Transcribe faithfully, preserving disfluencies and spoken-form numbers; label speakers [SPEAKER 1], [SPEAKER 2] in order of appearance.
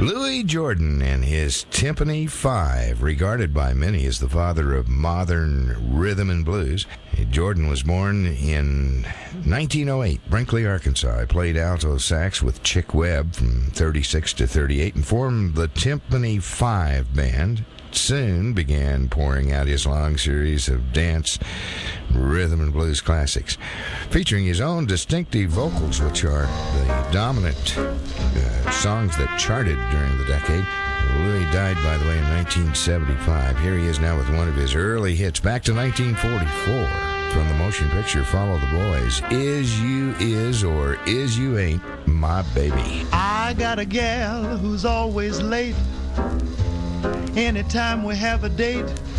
[SPEAKER 1] Louis Jordan and his Timpani Five, regarded by many as the father of modern rhythm and blues. Jordan was born in nineteen oh eight, Brinkley, Arkansas. He played alto sax with Chick Webb from thirty-six to thirty-eight and formed the Timpani Five band. Soon began pouring out his long series of dance, rhythm, and blues classics, featuring his own distinctive vocals, which are the dominant uh, songs that charted during the decade. Louis died, by the way, in nineteen seventy-five. Here he is now with one of his early hits, back to nineteen forty-four, from the motion picture Follow the Boys. Is You Is or Is You Ain't My Baby.
[SPEAKER 2] I got a gal who's always late. Anytime we have a date,